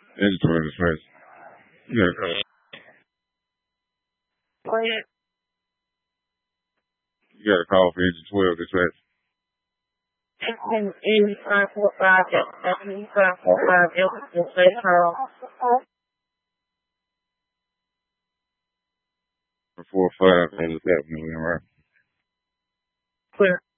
Engine 12 dispatch. You got a call. Go ahead. You got a call for engine 12 dispatch. Engine 8545, 8545, dispatch, Carl. 4-5, and what's happening, right? Clear.